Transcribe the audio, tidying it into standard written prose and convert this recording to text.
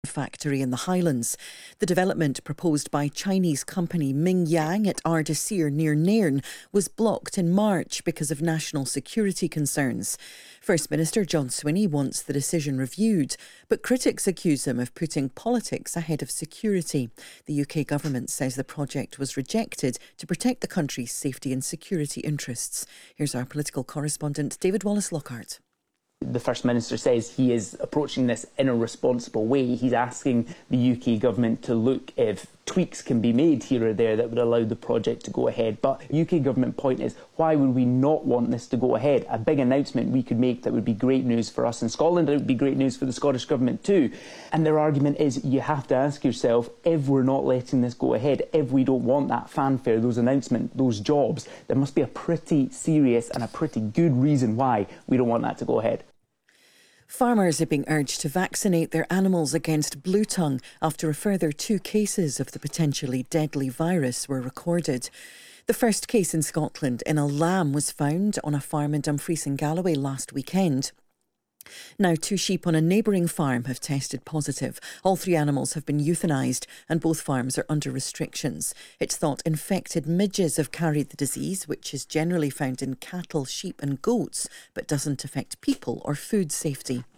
factory in the Highlands. The development, proposed by Chinese company Mingyang at Ardasir near Nairn, was blocked in March because of national security concerns. First Minister John Swinney wants the decision reviewed, but critics accuse him of putting politics ahead of security. The UK government says the project was rejected to protect the country's safety and security interests. Here's our political correspondent David Wallace-Lockhart. The First Minister says he is approaching this in a responsible way. He's asking the UK government to look if tweaks can be made here or there that would allow the project to go ahead. But UK government point is, why would we not want this to go ahead? A big announcement we could make that would be great news for us in Scotland. It would be great news for the Scottish government too. And their argument is, you have to ask yourself, if we're not letting this go ahead, if we don't want that fanfare, those announcements, those jobs, there must be a pretty serious and a pretty good reason why we don't want that to go ahead. Farmers are being urged to vaccinate their animals against blue tongue after a further 2 cases of the potentially deadly virus were recorded. The first case in Scotland in a lamb was found on a farm in Dumfries in Galloway last weekend. Now 2 sheep on a neighbouring farm have tested positive. All 3 animals have been euthanised and both farms are under restrictions. It's thought infected midges have carried the disease, which is generally found in cattle, sheep and goats, but doesn't affect people or food safety.